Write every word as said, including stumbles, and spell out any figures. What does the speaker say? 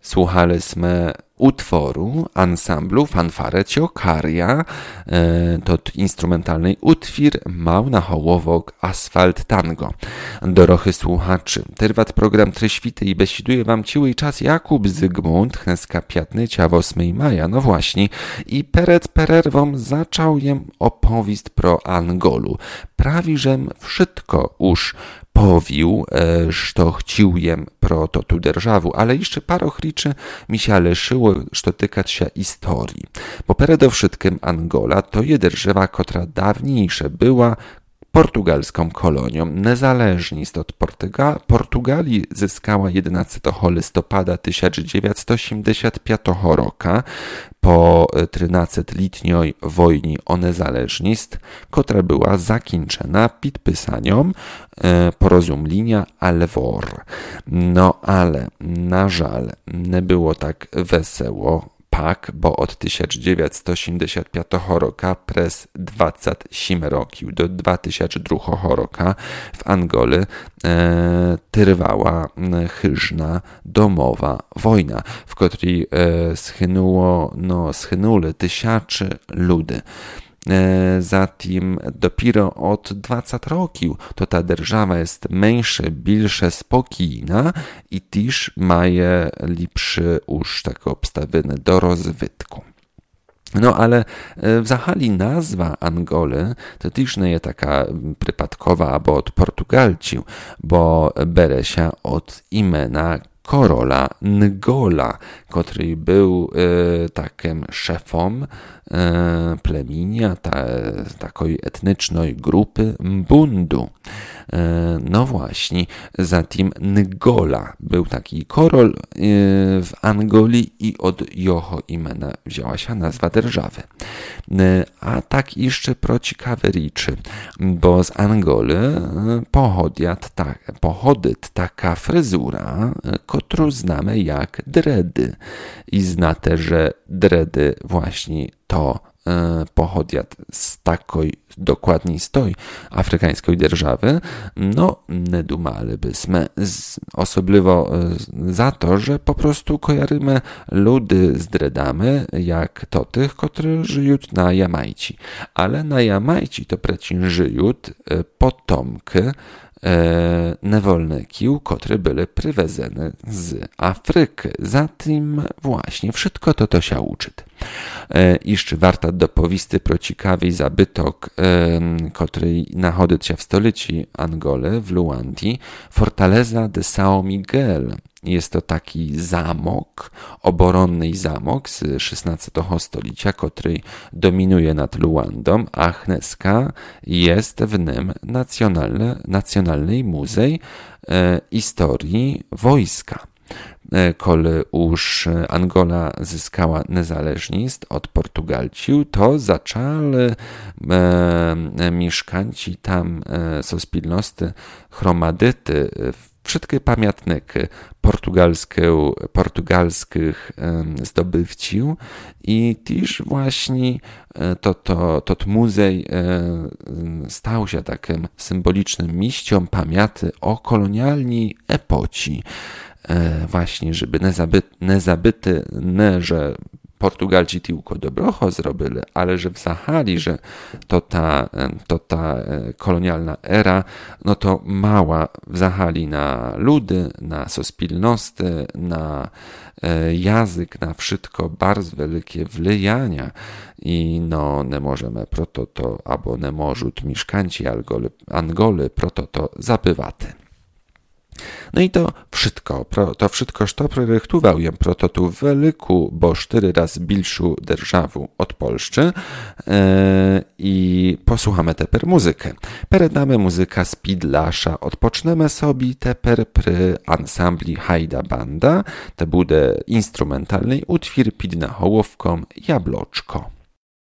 słuchaliśmy utworu ansamblu Fanfare Ciokaria, to instrumentalny utwór mał na hołowok Asfalt Tango. Dorochy słuchaczy, terwat program Treświty i besiduje wam ciły czas Jakub Zygmunt, chneska piatnycia ósmego maja, no właśnie, i pered pererwą zaczął jem opowieść pro Angolu. Prawiżem wszystko już powił, że chcił jem pro to tu державу, ale jeszcze paroch liczy mi się leszyło, że tykać się historii. Bo przede wszystkim Angola to je держава, która dawniejsze była portugalską kolonią. Niezależność od Portuga- Portugalii zyskała jedenastego listopada tysiąc dziewięćset osiemdziesiątego piątego roku po trzynastoletniej wojnie o niezależność, która była zakończona podpisaniem e, porozumienia Alvor. No ale na żal nie było tak wesoło, pak, bo od tysiąc dziewięćset osiemdziesiątego piątego roku przez dwadzieścia osiem roków do dwa tysiące drugiego roku w Angoli e, trwała chyżna domowa wojna, w której e, schynuło, no, schynuli tysiące ludzi. Zatim dopiero od dwudziestu roków to ta держава jest mniejsza, bilsza, spokojna i też maje lepsze już takie obstawienie do rozwitku. No ale w zachali nazwa Angoli to też nie jest taka przypadkowa albo od Portugalców, bo bere się od imienia korola Ngola, który był e, takim szefem e, plemienia, ta, takiej etnicznej grupy Mbundu. E, no właśnie, zatem Ngola był taki korol e, w Angolii i od jego imienia wzięła się nazwa державy. E, a tak jeszcze pro ciekawe rzeczy, bo z Angoli pochodzi ta, pochodzi taka fryzura, którą znamy jak dredy. I znate, że dredy właśnie to e, pochodzi z takiej, dokładniej z tej afrykańskiej державy, no nie dumalibyśmy z, osobliwo e, za to, że po prostu kojarzymy ludy z dredami jak to tych, którzy żyją na Jamajci. Ale na Jamajci to przecież żyją e, potomki E, niewolników, które były przywezone z Afryki. Zatem właśnie wszystko to to się uczy. E, jeszcze warto dopowisty pro ciekawy zabytok, e, który znajduje się w stolicy Angoli, w Luandii, Fortaleza de São Miguel. Jest to taki zamok, oboronny zamok z szesnastego stulecia, który dominuje nad Luandą, a chneska jest w nim nacjonalny, nacjonalny muzej e, historii wojska. Kiedy już Angola zyskała niezależność od Portugalców, to zaczęli e, mieszkańcy tam e, są spilności chromadyty wszystkie pamiętniki portugalskich zdobywców i też właśnie to, to, to muzej stał się takim symbolicznym miejscem pamięci o kolonialnej epoci. Właśnie, żeby nie, zaby, nie zabyty, nie, że Portugalci tylko dobrocho zrobili, ale że w zachali, że to ta, to ta kolonialna era, no to mała w zachali na ludy, na sospilności, na język, na wszystko bardzo wielkie wlijania i no nie możemy proto to, albo nie możą mieszkańcy Angoli, Angoli proto to zabywaty. No i to wszystko, to wszystko, co projektował jem proto tu wielku, bo cztery razy bilszą державу od Polszczy yy, i posłuchamy teper muzykę. Przed nami muzyka z Pidlasza. Odpocznemy sobie teper przy ansambli Hajda Banda. To będzie instrumentalny utwór pid na hołowką Jabloczko.